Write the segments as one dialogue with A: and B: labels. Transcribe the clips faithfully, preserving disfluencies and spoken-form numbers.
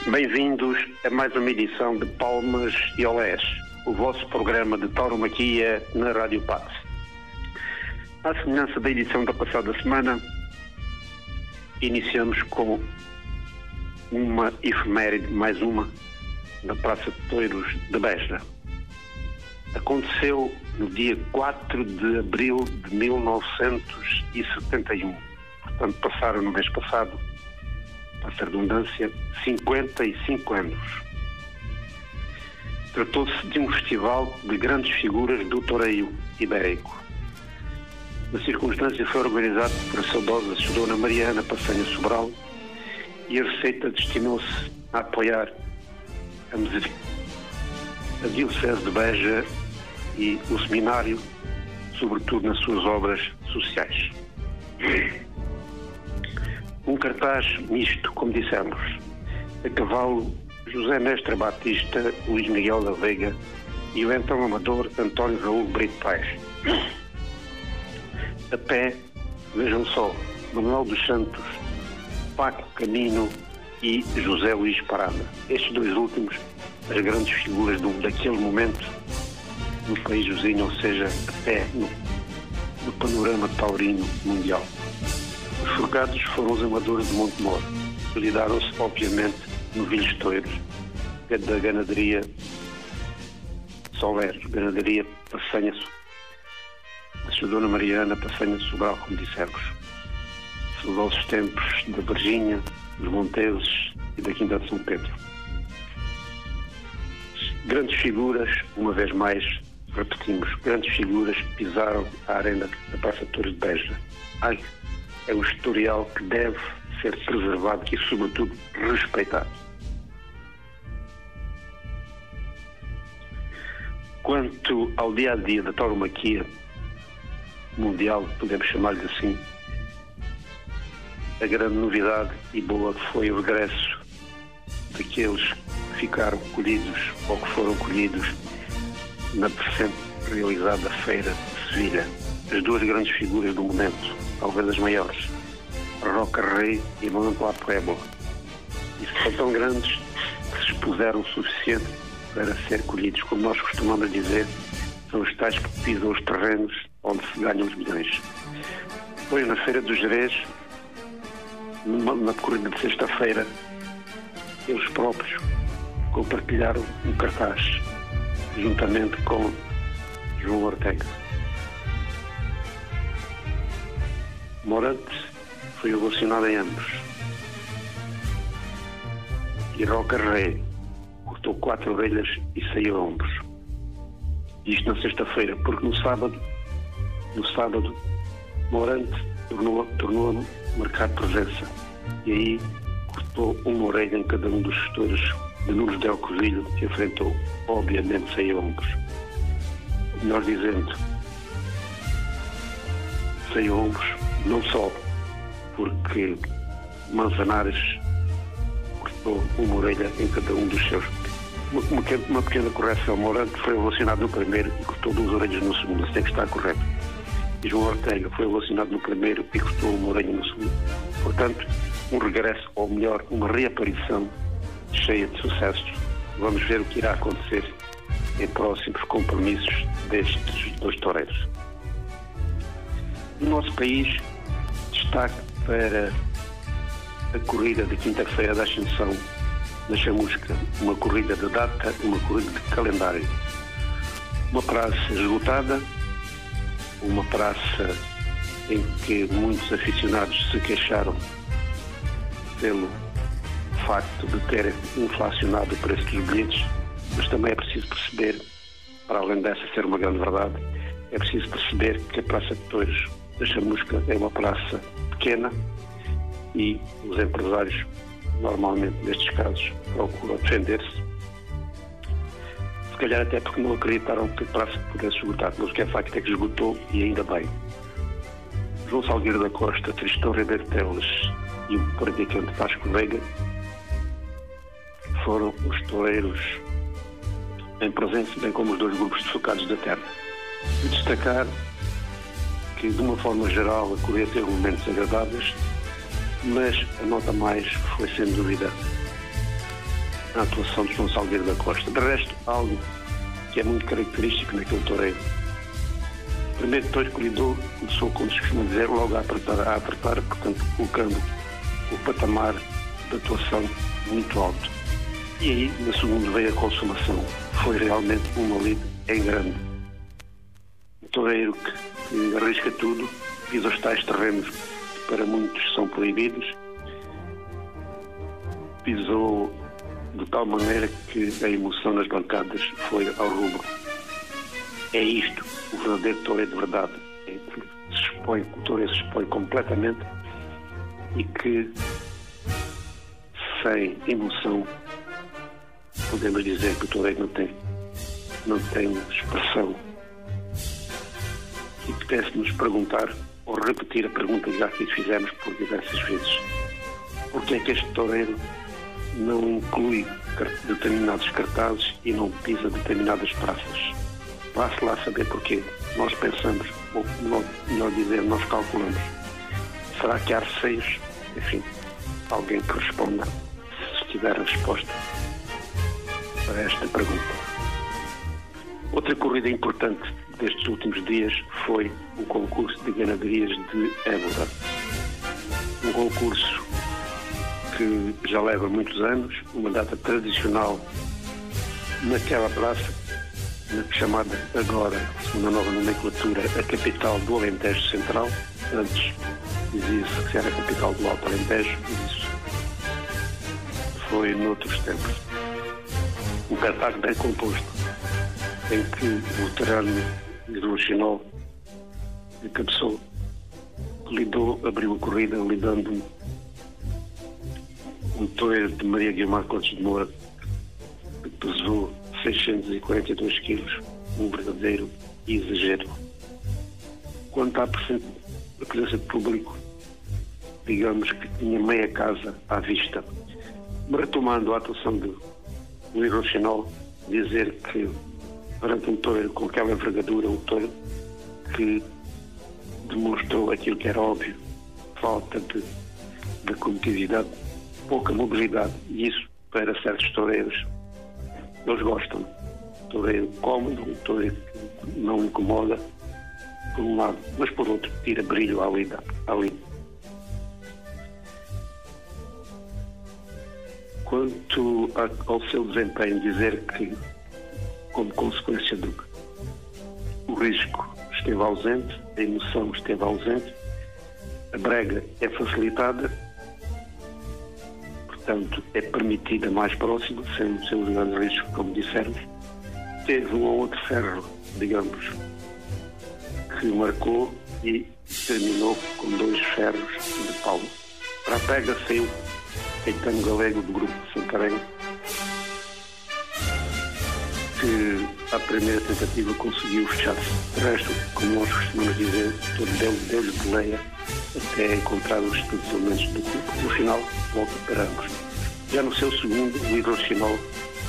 A: Bem-vindos a mais uma edição de Palmas e Olés, o vosso programa de tauromaquia na Rádio Paz. À semelhança da edição da passada semana, iniciamos com uma efeméride, mais uma, na Praça de Touros de Beja. Aconteceu no dia quatro de abril de mil novecentos e setenta e um. Portanto, passaram no mês passado, para a redundância, cinquenta e cinco anos. Tratou-se de um festival de grandes figuras do toureio ibérico. Na circunstância foi organizado por a saudosa Dona Mariana Passanha Sobral e a receita destinou-se a apoiar a, Miser... a Diocese de Beja e o seminário, sobretudo nas suas obras sociais. Um cartaz misto, como dissemos, a cavalo José Mestre Batista, Luís Miguel da Veiga e o então amador António Raul Brito Paes. A pé, vejam só, Manuel dos Santos, Paco Camino e José Luís Parada. Estes dois últimos, as grandes figuras do, daquele momento no país vizinho, ou seja, a pé no, no panorama taurino mundial. Os forcados foram os amadores de Montemor, que lidaram-se, obviamente, novilhos touros da ganaderia Soler, ganaderia Passanha, a Dona Mariana Passanha Sobral, como dissemos. Saudosos tempos da Varginha, dos Monteses e da Quinta de São Pedro. Grandes figuras, uma vez mais, repetimos, grandes figuras pisaram a arena da Praça de Touros de Beja. Ai, é um historial que deve ser preservado e, sobretudo, respeitado. Quanto ao dia-a-dia da tauromaquia mundial, podemos chamar-lhe assim, a grande novidade e boa foi o regresso daqueles que ficaram colhidos ou que foram colhidos na recente realizada Feira de Sevilha. As duas grandes figuras do momento, talvez as maiores, Roca Rei e Monte La Puebla. E são tão grandes que se expuseram o suficiente para ser colhidos. Como nós costumamos dizer, são os tais que pisam os terrenos onde se ganham os milhões. Depois, na Feira dos Jerez, numa, na corrida de sexta-feira, eles próprios compartilharam um cartaz, juntamente com João Ortega. Morante foi ovacionado em ambos. E Roca Rei cortou quatro orelhas e saiu a ombros. Isto na sexta-feira, porque no sábado, no sábado, Morante tornou, tornou a marcar presença. E aí cortou uma orelha em cada um dos gestores de Nunes del Covilho que enfrentou. Obviamente saiu a ombros. Melhor dizendo, saiu a ombros, não só porque Manzanares cortou uma orelha em cada um dos seus. Uma, uma, uma pequena correção, Morante foi ovacionado no primeiro e cortou duas orelhas no segundo, isso tem que estar correto. E João Ortega foi ovacionado no primeiro e cortou uma orelha no segundo. Portanto, um regresso, ou melhor, uma reaparição cheia de sucessos. Vamos ver o que irá acontecer em próximos compromissos destes dois toureiros. No nosso país, destaque para a corrida de quinta-feira da Ascensão na Chamusca, uma corrida de data, uma corrida de calendário. Uma praça esgotada, uma praça em que muitos aficionados se queixaram pelo facto de terem inflacionado o preço dos bilhetes, mas também é preciso perceber, para além dessa ser uma grande verdade, é preciso perceber que a Praça de Touros da Chamusca é uma praça pequena e os empresários, normalmente nestes casos, procuram defender-se. Se calhar até porque não acreditaram que a praça pudesse esgotar, mas o que é facto é que esgotou e ainda bem. João Salgueiro da Costa, Tristão Ribeiro Teles e o predicante Vasco Veiga foram os toureiros em presença, bem como os dois grupos de focados da terra. E destacar que, de uma forma geral, a corrida teve momentos agradáveis, mas a nota mais foi, sem dúvida, a atuação de João Salgueiro da Costa. De resto, algo que é muito característico naquele toureiro. O primeiro touro que lidou começou, como se costuma dizer, logo a apertar, a apertar, portanto, colocando o patamar de atuação muito alto. E aí, na segunda, veio a consumação. Foi realmente uma lide em grande. Um toureiro que, que arrisca tudo, pisa os tais terrenos que para muitos são proibidos, pisou de tal maneira que a emoção nas bancadas foi ao rubro. É isto, o verdadeiro toureiro de verdade, é que se expõe, o toureiro se expõe completamente e que, sem emoção, podemos dizer que o toureiro não tem, não tem expressão. E pudesse-nos perguntar, ou repetir a pergunta que já aqui fizemos por diversas vezes: porque é que este toureiro não inclui determinados cartazes e não pisa determinadas praças? Vá-se lá saber porquê. Nós pensamos, ou melhor dizer, nós calculamos. Será que há receios? Enfim, alguém que responda, se tiver a resposta para esta pergunta. Outra corrida importante destes últimos dias foi o concurso de ganaderias de Évora. Um concurso que já leva muitos anos, uma data tradicional naquela praça, na chamada agora, na nova nomenclatura, a capital do Alentejo Central. Antes dizia-se que era a capital do Alto Alentejo, mas isso foi noutros tempos. Um cartaz bem composto, em que o veterano Hidroxinol encabeçou, lidou, abriu a corrida, lidando um toureiro de Maria Guilmar Contos de Moura, que pesou seiscentos e quarenta e dois quilos, um verdadeiro exagero. Quanto à presença de público, digamos que tinha meia casa à vista. Mas retomando a atuação de Luís Rochinol, dizer que perante um toureiro com aquela envergadura, um toureiro que demonstrou aquilo que era óbvio, falta de, de competitividade, pouca mobilidade, e isso para certos toureiros, eles gostam. Um toureiro cómodo, um toureiro que não incomoda, por um lado, mas por outro tira brilho à lida, à lida. Quanto ao seu desempenho, dizer que, como consequência do o risco esteve ausente, a emoção esteve ausente, a brega é facilitada, portanto é permitida mais próxima, sem os seus grandes riscos, como dissemos. Teve um ou outro ferro, digamos, que marcou e terminou com dois ferros de palma. Para a pega saiu Caetano Galego, do grupo de Santarém, que à primeira tentativa conseguiu fechar-se. De resto, como nós costumamos dizer, todo deu-lhe deu de leia até encontrar os elementos do grupo. No final, volta para ambos. Já no seu segundo, o Hidroxinol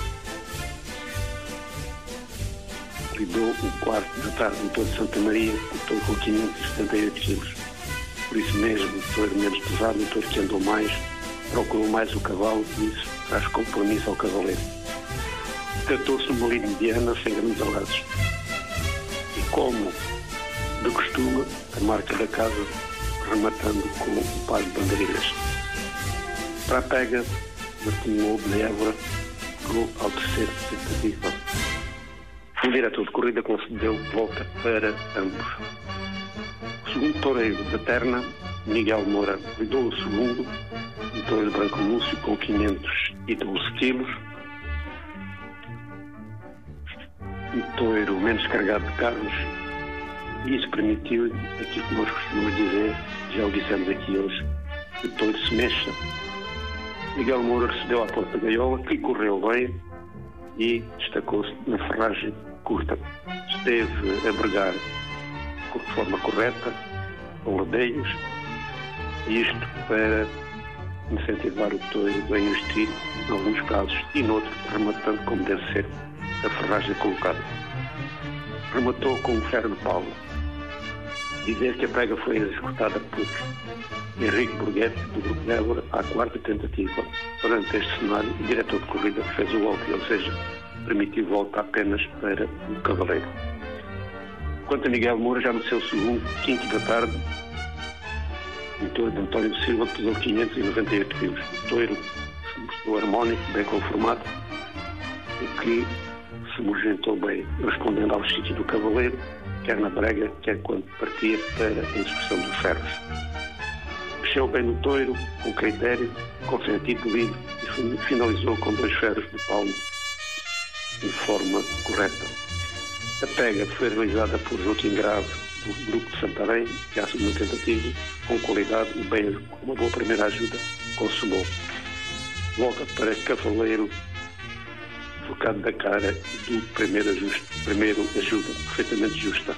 A: lidou o quarto da tarde no Touro de Santa Maria, o touro com quinhentos e setenta e oito quilos. Por isso mesmo, o touro menos pesado, o touro que andou mais, procurou mais o cavalo, e isso traz compromisso ao cavaleiro. Tratou-se de uma linha mediana, sem grandes alardes. E como de costume, a marca da casa, rematando com um par de bandeiras. Para a pega, Martinho Lobo de Évora chegou ao terceiro tentativa. O diretor de corrida concedeu volta para ambos. O segundo toureiro da terna, Miguel Moura, lidou o segundo, um toureiro branco múcio com quinhentos e doze quilos. Um toureiro menos carregado de carros, e isso permitiu aquilo que nós costumamos dizer, já o dissemos aqui hoje, que o touro se mexa. Miguel Moura recebeu à porta da gaiola, que correu bem e destacou-se na ferragem curta. Esteve a bregar de forma correta, com rodeios, isto para incentivar o touro a investir, em alguns casos, e noutros, rematando como deve ser a ferragem colocada. Rematou com um ferro de pau. Dizer que a pega foi executada por Henrique Borghetti, do Grupo Débora, à quarta tentativa. Perante este cenário, o diretor de corrida fez o volta, ou seja, permitiu volta apenas para o Cavaleiro. Quanto a Miguel Moura, já no seu segundo, quinto da tarde, o touro de António Silva pesou quinhentos e noventa e oito quilos. O touro se mostrou harmónico, bem conformado e que se movimentou bem, respondendo aos sítios do Cavaleiro, quer na brega, quer quando partia para a execução dos ferros. Mexeu bem no touro, com critério, com sentido livre e finalizou com dois ferros de palmo de forma correta. A pega foi realizada por Joaquim Grave, do Grupo de Santarém, que, à segunda tentativa, com qualidade e bem, com uma boa primeira ajuda, consumou. Volta para Cavaleiro, focado da cara do primeiro ajuste, primeiro ajuda, perfeitamente justa.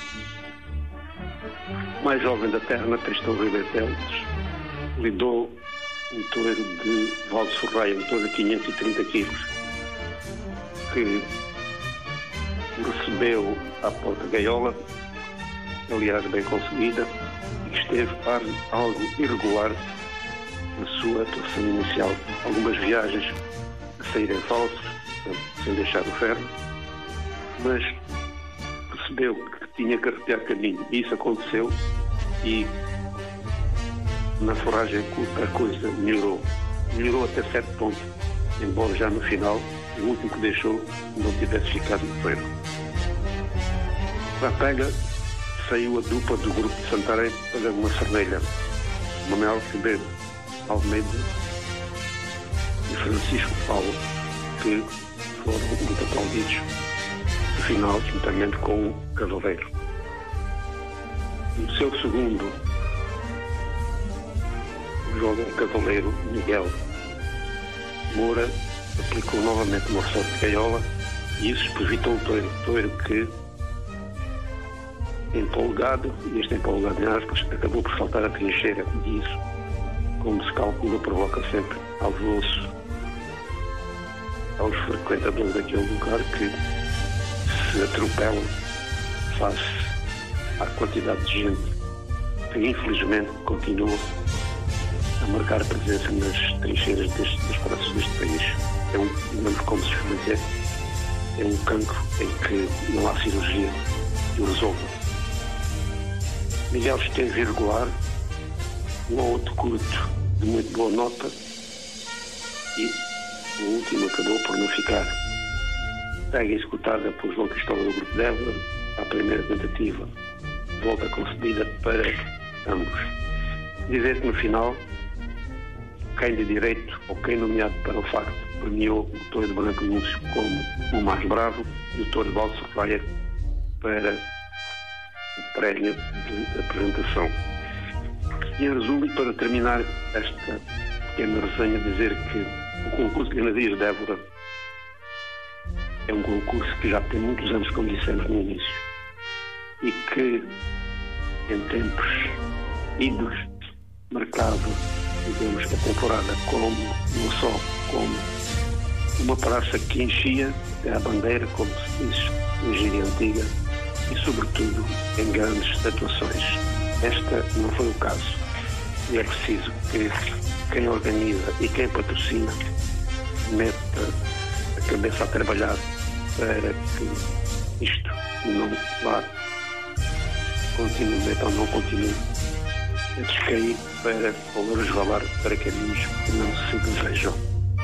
A: Mais jovem da terra, Tristão Ribeiro Teles, lidou um touro de Valde Sorraia, um touro de quinhentos e trinta quilos, que recebeu à porta gaiola, aliás bem conseguida, e que esteve algo irregular na sua atuação inicial. Algumas viagens a sair em falso, sem deixar o ferro, mas percebeu que tinha que arrepiar caminho, e isso aconteceu, e na forragem curta a coisa melhorou. Melhorou até certo ponto, embora já no final, o último que deixou não tivesse ficado no ferro. Para a pega, saiu a dupla do Grupo de Santarém para uma Cernelha, Manuel Ribeiro Almeida e Francisco Paulo, que foram muito aplaudidos no final, juntamente com o Cavaleiro. No seu segundo, o jovem Cavaleiro Miguel Moura aplicou novamente uma sorte de gaiola e isso evitou o touro, touro que, empolgado, e este empolgado em aspas, acabou por saltar a trincheira, e isso, como se calcula, provoca sempre alvoroço aos frequentadores daquele lugar que se atropelam face à quantidade de gente que infelizmente continua a marcar presença nas trincheiras deste, das praças deste país. É um, digamos como se costuma dizer, é um cancro em que não há cirurgia que o resolva. Miguel esteve irregular, um ou outro curto de muito boa nota e o último acabou por não ficar. Pega executada por João Cristóvão do Grupo Débora, à primeira tentativa, volta concedida para ambos. Dizer que no final, quem de direito ou quem nomeado para o facto premiou o touro de Branco Núncio como o mais bravo e o touro de Valde Sorraia para o prémio de apresentação. E em resumo, para terminar esta pequena resenha, dizer que o concurso de Ganadeiros de Évora é um concurso que já tem muitos anos, como dissemos no início, e que em tempos idos marcava, digamos, a temporada como não só como uma praça que enchia até a bandeira, como se diz em gíria antiga, e sobretudo em grandes atuações. Esta não foi o caso, e é preciso que quem organiza e quem patrocina meta a cabeça a trabalhar para que isto não vá continue, então não continue a descair para ou a resvalar para caminhos que não se desejam.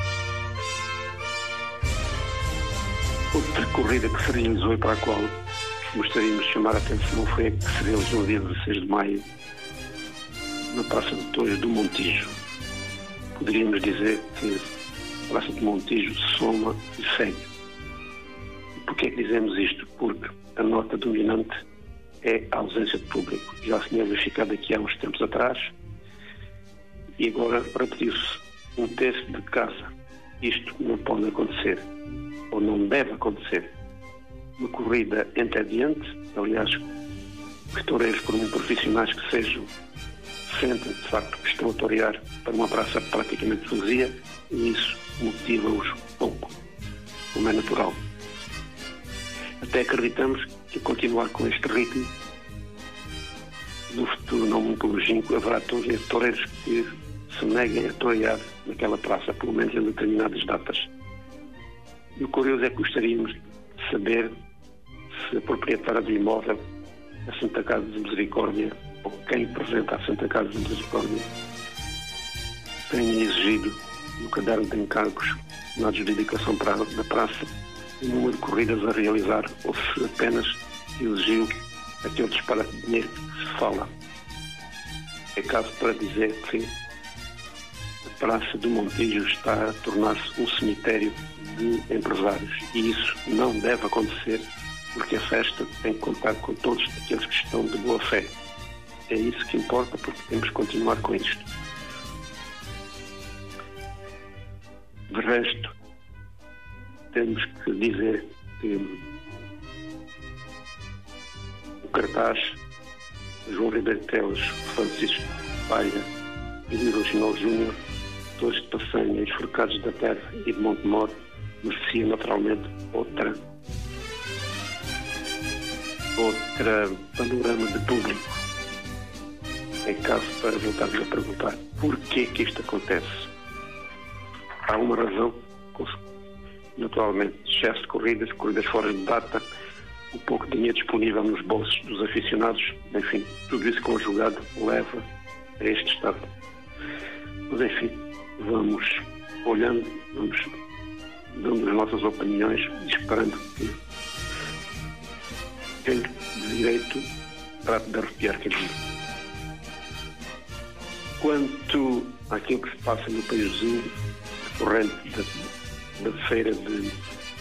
A: Outra corrida que se realizou e para a qual gostaríamos de chamar a atenção foi a que se realizou no dia dezesseis de maio na Praça de Touros do Montijo. Poderíamos dizer que a Praça do Montijo soma e segue. E porquê é que dizemos isto? Porque a nota dominante é a ausência de público. Já se tinha verificado aqui há uns tempos atrás e agora repetiu-se um terço de casa. Isto não pode acontecer, ou não deve acontecer. Uma corrida entre adiante, aliás, que toureiros, por muito profissionais que sejam, sentem de facto que estão a torear para uma praça praticamente vazia e isso motiva-os pouco, como é natural. Até acreditamos que continuar com este ritmo no futuro não muito longínquo, haverá toureiros que se neguem a torear naquela praça, pelo menos em determinadas datas. E o curioso é que gostaríamos de saber se a proprietária do imóvel, a Santa Casa de Misericórdia, ou quem representa a Santa Casa de Misericórdia, tem exigido no caderno de encargos na adjudicação da praça o número de corridas a realizar, ou se apenas exigiu aquele disparate de dinheiro que se fala. É caso para dizer que a Praça do Montijo está a tornar-se um cemitério de empresários, e isso não deve acontecer, porque a festa tem que contar com todos aqueles que estão de boa fé. É isso que importa, porque temos que continuar com isto. De resto, temos que dizer que o cartaz João Ribeiro Teles, Francisco Palha e Luís Reginaldo Júnior, todos de Passanha, Esforcados da Terra e de Montemor, merecia naturalmente outra outra panorama de público. É caso para voltarmos a perguntar porquê que isto acontece. Há uma razão, naturalmente, excesso de corridas, corridas fora de data, o pouco dinheiro disponível nos bolsos dos aficionados, enfim, tudo isso conjugado leva a este estado. Mas enfim, vamos olhando, vamos dando as nossas opiniões, esperando que quem de direito trate de arrepiar quem diz. Quanto àquilo que se passa no país vizinho, decorrente da, da feira de,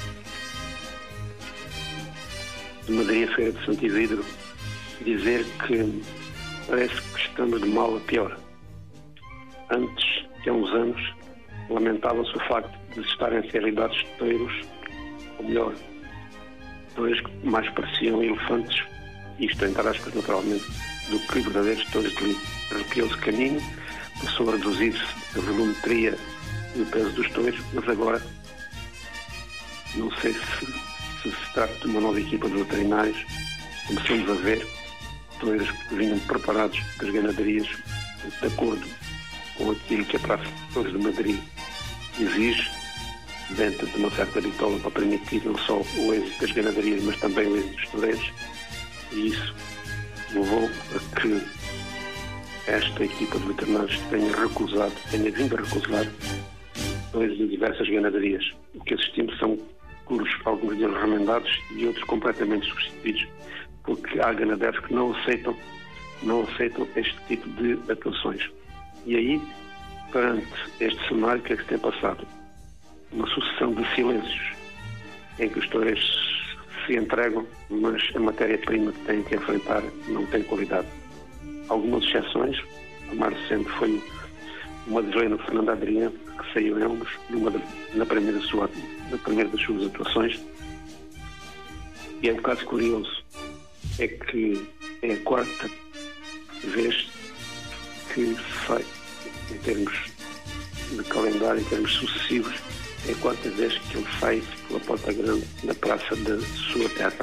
A: de Madrid, a feira de Santo Isidro, dizer que parece que estamos de mal a pior. Antes, que há uns anos, lamentava-se o facto de estarem a ser lidados de touros, ou melhor, touros que mais pareciam elefantes, isto entre aspas naturalmente, do que verdadeiros touros de linho. Arrepiou-se o caminho, passou a reduzir-se a volumetria e o peso dos touros, mas agora não sei se, se se trata de uma nova equipa de veterinários. Começamos a ver touros que vinham preparados das ganaderias de acordo com aquilo que a Praça de Touros de Madrid exige, dentro de uma certa bitola para permitir não só o êxito das ganaderias, mas também o êxito dos toureiros. E isso levou a que esta equipa de veterinários tenha recusado, tenha vindo a recusar touros de diversas ganaderias. O que assistimos são curos, alguns deles remendados e outros completamente substituídos, porque há ganadeiros que não aceitam, não aceitam este tipo de atuações. E aí, perante este cenário, o que é que se tem passado? Uma sucessão de silêncios, em que os toureiros se entregam, mas a matéria-prima que têm que enfrentar não tem qualidade. Algumas exceções, a mais recente foi uma de Helena Fernanda Adriano, que saiu em Elmos, numa de, na, primeira sua, na primeira das suas atuações. E é um caso curioso, é que é a quarta vez que se sai, em termos de calendário, em termos sucessivos, é a quarta vez que ele sai pela Porta Grande da praça da sua terra.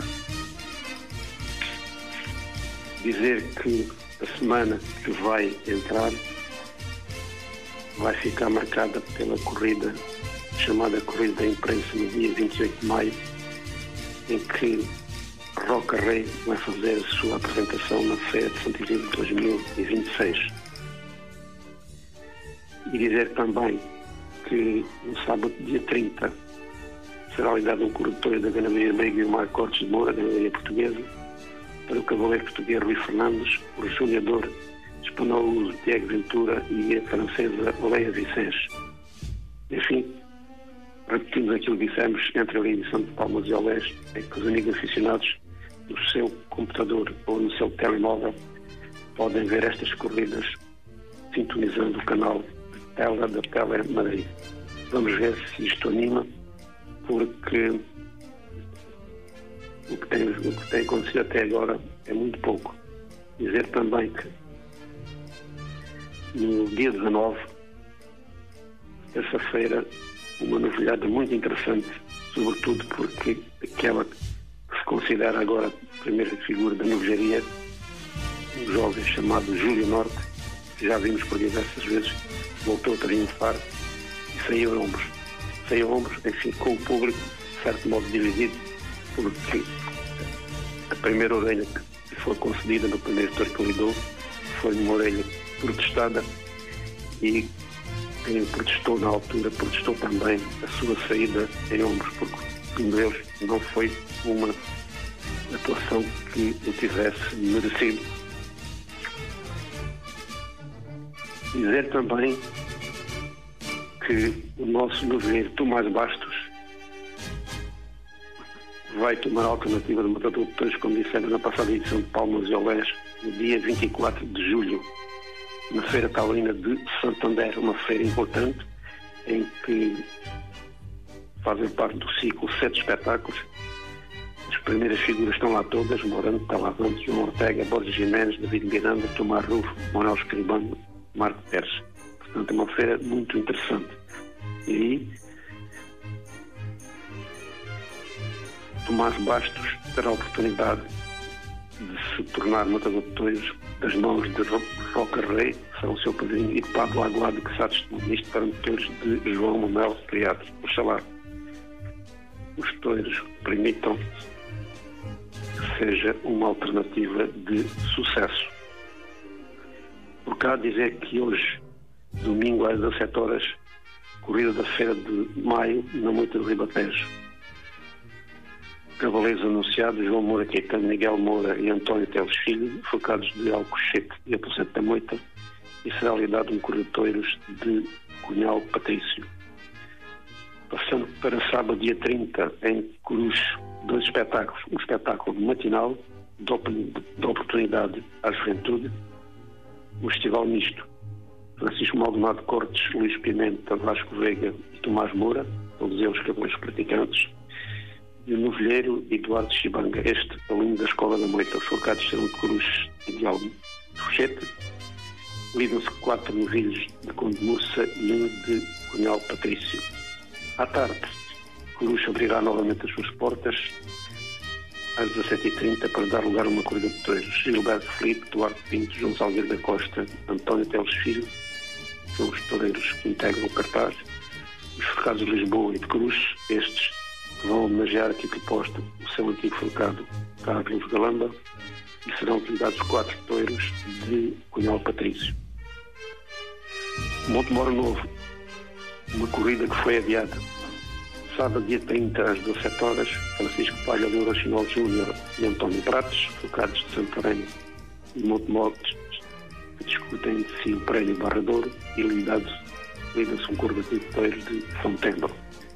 A: Dizer que a semana que vai entrar vai ficar marcada pela corrida, chamada Corrida da Imprensa, no dia vinte e oito de maio, em que Roca Rei vai fazer a sua apresentação na Feira de Santo Isidro de dois mil e vinte e seis. E dizer também que no sábado, dia trinta, será ligado um corretor da ganaderia Meio Guilmar Cortes de Moura, da ganaderia portuguesa, para o cavaleiro português Rui Fernandes, o rejoelhador espanhol Diego Ventura e a francesa Leia Vicens. Enfim, repetimos aquilo que dissemos entre a edição de Palmas e Olés, é que os amigos aficionados no seu computador ou no seu telemóvel podem ver estas corridas sintonizando o canal Tela da Tele Madrid. Vamos ver se isto anima, porque o que, tem, o que tem acontecido até agora é muito pouco. Dizer também que no dia dezanove, terça-feira, uma novidade muito interessante, sobretudo porque aquela que se considera agora a primeira figura da novilharia um jovem chamado Júlio Norte, que já vimos por diversas vezes, voltou a triunfar e saiu a ombros. Saiu a ombros, enfim, com o público, de certo modo, dividido, porque a primeira orelha que foi concedida no primeiro touro que lidou foi uma orelha protestada, e quem protestou na altura protestou também a sua saída em ombros, porque, segundo eles, não foi uma atuação que o tivesse merecido. Dizer também que o nosso novilheiro Tomás Bastos vai tomar a alternativa de matador de touros, como disseram na passada edição de Palmas e Olés, no dia vinte e quatro de julho, na Feira Taurina de Santander, uma feira importante em que fazem parte do ciclo sete espetáculos. As primeiras figuras estão lá todas: Morante, Talavante, João Ortega, Borges Jiménez, David Miranda, Tomás Rufo, Manuel Escribano, Marco Pérez. Portanto, é uma feira muito interessante. E Tomás Bastos terá a oportunidade de se tornar matador de touros das mãos de Roca Rei, que será o seu padrinho, e de Pablo Aguado, que será testemunhista para touros de João Manuel, criados. Oxalá os touros permitam que seja uma alternativa de sucesso. Por cá dizer que hoje, domingo às dezassete horas, corrida da Feira de Maio, na Moita do Ribatejo. Cavaleiros anunciados: João Moura Caetano, Miguel Moura e António Teles Filho, focados de Alcochete e Aposento da Moita, e será-lhe dado um corredor de touros de Cunhal Patrício. Passando para sábado, dia trinta, em Coruche, dois espetáculos. Um espetáculo matinal, de oportunidade à juventude, um festival misto. Francisco Maldonado Cortes, Luís Pimenta, Vasco Veiga e Tomás Moura, todos eles cavaleiros praticantes. E o novilheiro Eduardo Chibanga, este aluno da Escola da Moita. Os focados serão de Coruche e de Alcochete. Lidam-se quatro novilhos de Conde Mursa e um de Cunhal Patrício. À tarde, Coruche abrirá novamente as suas portas às dezassete e trinta para dar lugar a uma corrida de touros. Gilberto Filipe, Duarte Pinto, João Salgueiro da Costa, António Teles Filho são os toureiros que integram o cartaz. Os focados de Lisboa e de Coruche, estes que vão homenagear aqui proposta o seu antigo focado Carlos Galamba, e serão utilizados quatro touros de Cunhal Patrício. Montemoro Novo, uma corrida que foi adiada. Sábado, dia trinta, às dezassete horas, Francisco Palha de Eurochinol Júnior e António Prates, focados de Santarém e Montemoro, que discutem de si o prémio Barradouro, e lida-se um corredor de touros de São Tendo.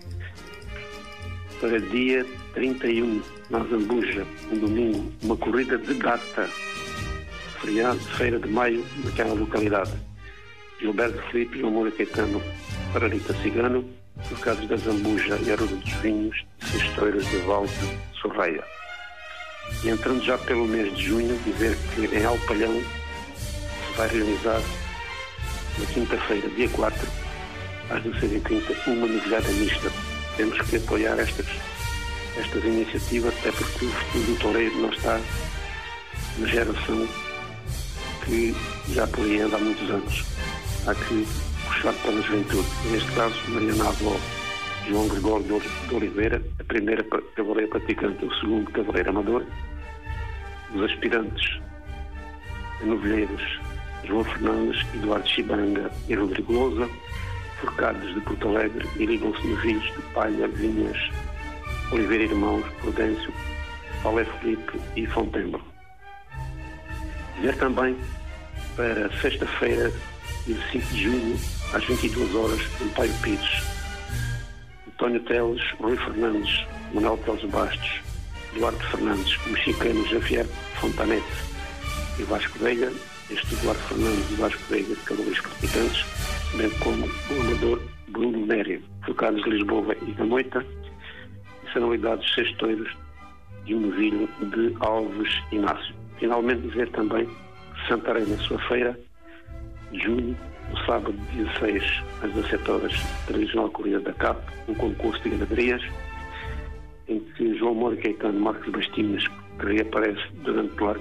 A: Para dia trinta e um, na Zambuja, um domingo, uma corrida de data, feriado de Feira de Maio, naquela localidade. Gilberto Filipe, João Moura Caetano, Pararita Cigano, focados da Zambuja e Aruda dos Vinhos, e seis touros de Val de Sorreia. E entrando já pelo mês de junho, dizer que em Alpalhão se vai realizar, na quinta-feira, dia quatro, às dezesseis e trinta, uma novilhada mista. Temos que apoiar estas, estas iniciativas, até porque o futuro do toureiro não está na geração que já por aí anda há muitos anos. Há que puxar pela juventude. Neste caso, Mariana Avó, João Gregório de Oliveira, a primeira cavaleira praticante, o segundo cavaleiro amador. Os aspirantes a novilheiros: João Fernandes, Eduardo Chibanga e Rodrigo Lousa, focados de Porto Alegre, e ligam-se novilhos de Palha, Vinhas, Oliveira Irmãos, Prudêncio, Paulo Felipe e Fontembo. Dizer também para sexta-feira, dia cinco de junho, às vinte e duas horas, em Paio Pires, António Teles, Rui Fernandes, Manuel Teles Bastos, Eduardo Fernandes, o mexicano Javier Fontanete e Vasco Veiga. Este Eduardo Fernandes e Vasco Veiga, cavaleiros praticantes, bem como o amador Bruno Nério, focados de Lisboa e da Moita, e serão lidados seis touros e um novilho de Alves Inácio. Finalmente dizer também que Santarém, na sua feira de junho, no sábado dia seis, às dezassete horas, tradicional corrida da C A P, um concurso de ganadeirias, em que João Moura Caetano, Marcos Bastinhas, que reaparece durante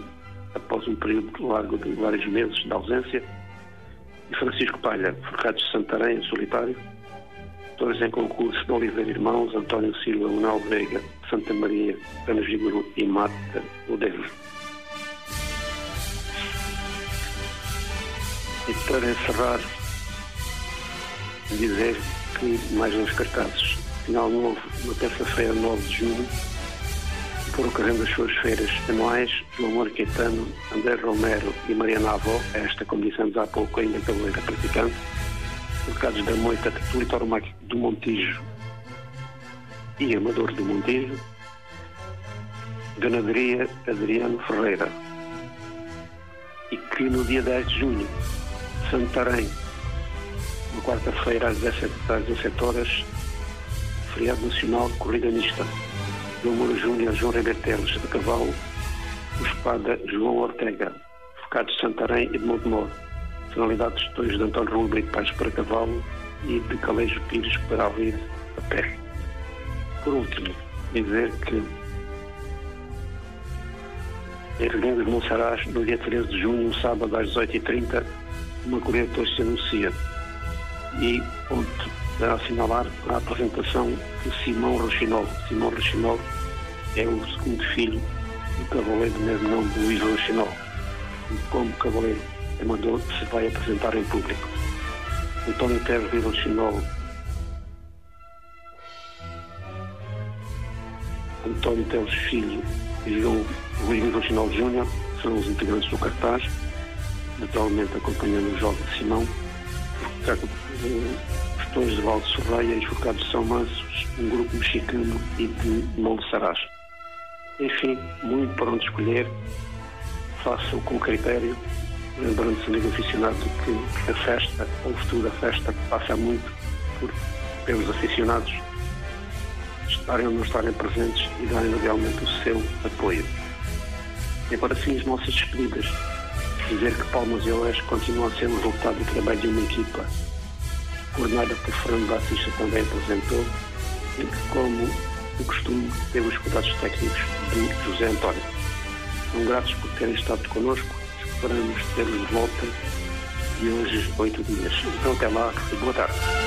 A: após um período largo de vários meses de ausência, e Francisco Palha, Forcados de Santarém, em solitário. Dois em concurso de Oliveira Irmãos, António Silva, Manuel Veiga, Santa Maria, Ana Vigoro e Mata Odeiro. E para encerrar, dizer que mais uns cartazes. Final Novo, na terça-feira, nove de junho, por ocorrendo as suas feiras anuais, João Moura Caetano, André Romero e Mariana Avó, esta, como dissemos há pouco, ainda cavaleira praticante, Forcados da Moita, Território Mágico do Montijo e Amador do Montijo, Ganaderia Adriano Ferreira. E que no dia dez de junho, Santarém, na quarta-feira, às dezassete horas, feriado nacional de corrida mista. João Moura Júnior, João Ribeiro Teles, a cavalo, o espada João Ortega, Forcados de Santarém e de Montemor. Finalidades dois de António Rui Brito Pais para cavalo e de Calejo Pires para Alvide a pé. Por último, dizer que em Reguengos de Monsaraz, no dia treze de junho, um sábado às dezoito e trinta, uma corrida de touros se anuncia. E onde dará a assinalar a apresentação de Simão Rochinol. Simão Rochinol é o segundo filho do cavaleiro do mesmo nome, de Luís Rochinol. E como cavaleiro amador se vai apresentar em público. António Teles de Rochinol, António Teles Filho e João Luís Rochinol Júnior serão os integrantes do cartaz, naturalmente acompanhando o jovem Simão. Os touros de Valde Sorreia e os Forcados de São Mansos, um grupo mexicano e de Monsaraz. Enfim, muito para onde escolher, façam com critério, lembrando-se, amigo aficionado, que a festa, ou o futuro da festa, passa muito por, pelos aficionados estarem ou não estarem presentes e darem realmente o seu apoio. E agora sim, as nossas despedidas. Dizer que Palmas e Oeste continua a ser o resultado do trabalho de uma equipa coordenada por Fernando Batista, também apresentou, e que, como de costume, teve os cuidados técnicos de José António. São gratos por terem estado connosco, esperamos ter-los de volta de hoje, oito dias. Então até lá e boa tarde.